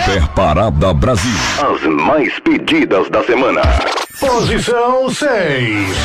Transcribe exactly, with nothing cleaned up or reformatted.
Super Parada Brasil. As mais pedidas da semana. Posição seis.